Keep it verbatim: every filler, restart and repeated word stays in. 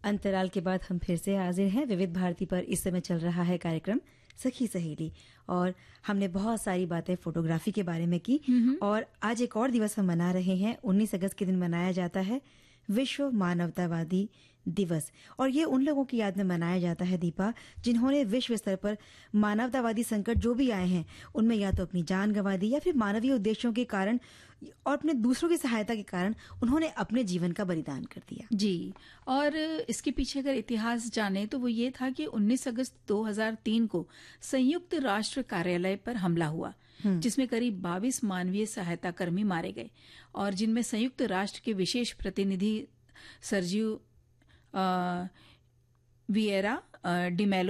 अंतराल के बाद हम फिर से हाजिर हैं। विविध भारती पर इस समय चल रहा है कार्यक्रम सखी सहेली और हमने बहुत सारी बातें फोटोग्राफी के बारे में की और आज एक और दिवस हम मना रहे हैं। उन्नीस अगस्त के दिन मनाया जाता है विश्व मानवतावादी दिवस और ये उन लोगों की याद में मनाया जाता है दीपा, जिन्होंने विश्व स्तर पर मानवतावादी संकट जो भी आए हैं उनमें या तो अपनी जान गंवा दी या फिर मानवीय उद्देश्यों के कारण और अपने दूसरों की सहायता के कारण उन्होंने अपने जीवन का बलिदान कर दिया। जी, और इसके पीछे अगर इतिहास जाने तो वो ये था कि उन्नीस अगस्त दो हज़ार तीन को संयुक्त राष्ट्र कार्यालय पर हमला हुआ, जिसमें करीब बाईस मानवीय सहायता कर्मी मारे गए और जिनमें संयुक्त राष्ट्र के विशेष प्रतिनिधि सर्जियो विएरा डी मेलो